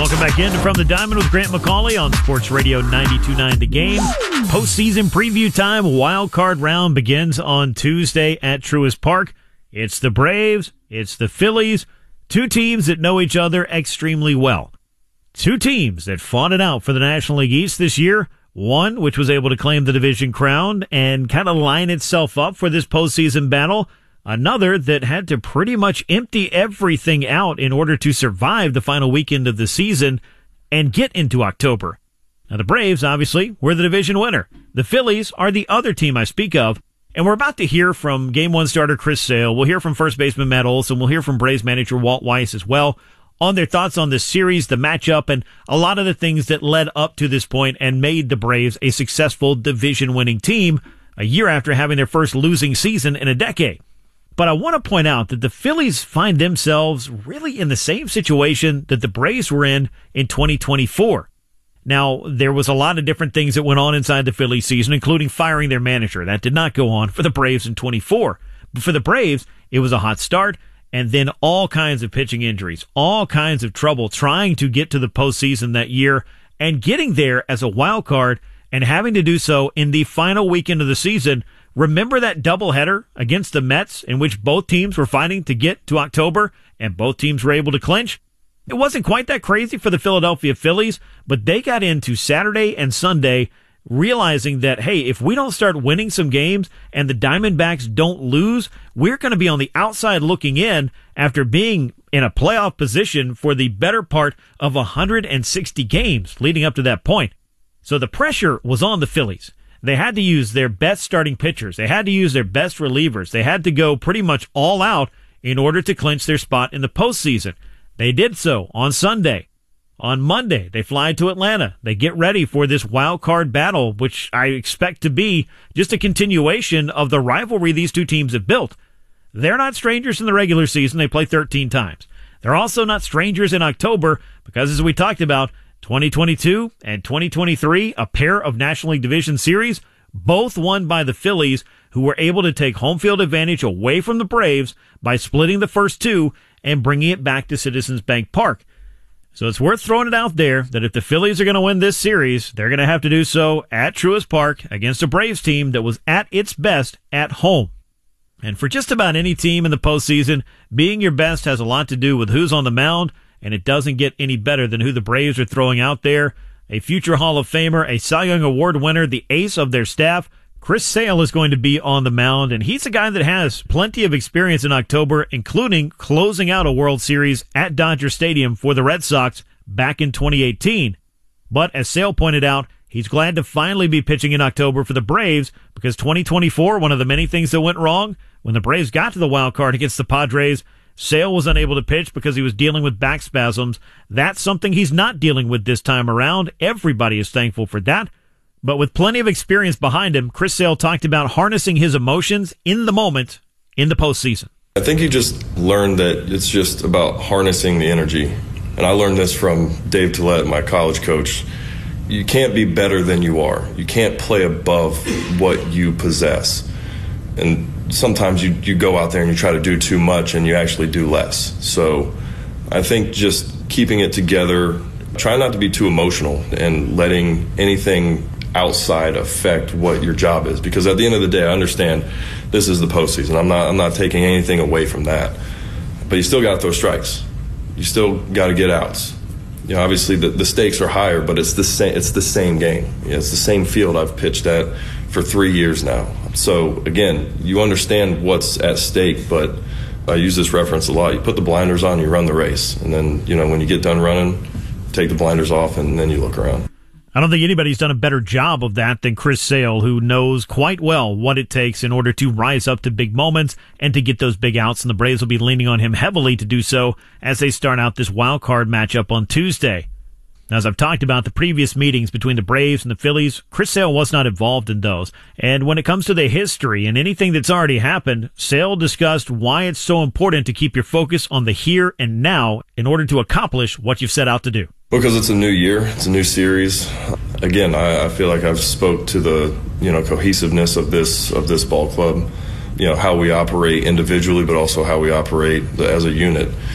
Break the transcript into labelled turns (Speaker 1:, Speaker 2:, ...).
Speaker 1: Welcome back in From the Diamond with Grant McCauley on Sports Radio 92.9 The Game. Postseason preview time. Wild card round begins on Tuesday at Truist Park. It's the Braves. It's the Phillies. Two teams that know each other extremely well. Two teams that fought it out for the National League East this year. One which was able to claim the division crown and kind of line itself up for this postseason battle. Another that had to pretty much empty everything out in order to survive the final weekend of the season and get into October. Now, the Braves, obviously, were the division winner. The Phillies are the other team I speak of, and we're about to hear from Game 1 starter Chris Sale. We'll hear from first baseman Matt Olson. We'll hear from Braves manager Walt Weiss as well on their thoughts on this series, the matchup, and a lot of the things that led up to this point and made the Braves a successful division-winning team a year after having their first losing season in a decade. But I want to point out that the Phillies find themselves really in the same situation that the Braves were in 2024. Now, there was a lot of different things that went on inside the Phillies season, including firing their manager. That did not go on for the Braves in 24. But for the Braves, it was a hot start, and then all kinds of pitching injuries, all kinds of trouble trying to get to the postseason that year, and getting there as a wild card and having to do so in the final weekend of the season. Remember that doubleheader against the Mets in which both teams were fighting to get to October and both teams were able to clinch? It wasn't quite that crazy for the Philadelphia Phillies, but they got into Saturday and Sunday realizing that, hey, if we don't start winning some games and the Diamondbacks don't lose, we're going to be on the outside looking in after being in a playoff position for the better part of 160 games leading up to that point. So the pressure was on the Phillies. They had to use their best starting pitchers. They had to use their best relievers. They had to go pretty much all out in order to clinch their spot in the postseason. They did so on Sunday. On Monday, they fly to Atlanta. They get ready for this wild card battle, which I expect to be just a continuation of the rivalry these two teams have built. They're not strangers in the regular season. They play 13 times. They're also not strangers in October because, as we talked about, 2022 and 2023, a pair of National League Division series, both won by the Phillies, who were able to take home field advantage away from the Braves by splitting the first two and bringing it back to Citizens Bank Park. So it's worth throwing it out there that if the Phillies are going to win this series, they're going to have to do so at Truist Park against a Braves team that was at its best at home. And for just about any team in the postseason, being your best has a lot to do with who's on the mound, and it doesn't get any better than who the Braves are throwing out there. A future Hall of Famer, a Cy Young Award winner, the ace of their staff, Chris Sale is going to be on the mound, and he's a guy that has plenty of experience in October, including closing out a World Series at Dodger Stadium for the Red Sox back in 2018. But as Sale pointed out, he's glad to finally be pitching in October for the Braves because 2024, one of the many things that went wrong, when the Braves got to the wild card against the Padres, Sale was unable to pitch because he was dealing with back spasms. That's something he's not dealing with this time around. Everybody is thankful for that. But with plenty of experience behind him, Chris Sale talked about harnessing his emotions in the moment in the postseason.
Speaker 2: I think you just learned that it's just about harnessing the energy. And I learned this from Dave Tillett, my college coach. You can't be better than you are. You can't play above what you possess. And sometimes you go out there and you try to do too much and you actually do less. So I think just keeping it together, try not to be too emotional and letting anything outside affect what your job is. Because at the end of the day, I understand this is the postseason. I'm not taking anything away from that. But you still got to throw strikes. You still got to get outs. You know, obviously the stakes are higher, but it's the same game. You know, it's the same field I've pitched at for 3 years now. So again, you understand what's at stake, but I use this reference a lot. You put the blinders on, you run the race, and then, you know, when you get done running, take the blinders off, and then you look around.
Speaker 1: I don't think anybody's done a better job of that than Chris Sale, who knows quite well what it takes in order to rise up to big moments and to get those big outs, and the Braves will be leaning on him heavily to do so as they start out this wild card matchup on Tuesday. Now, as I've talked about the previous meetings between the Braves and the Phillies, Chris Sale was not involved in those. And when it comes to the history and anything that's already happened, Sale discussed why it's so important to keep your focus on the here and now in order to accomplish what you've set out to do.
Speaker 2: Because it's a new year, it's a new series. Again, I feel like I've spoke to the cohesiveness of this ball club, how we operate individually, but also how we operate as a unit.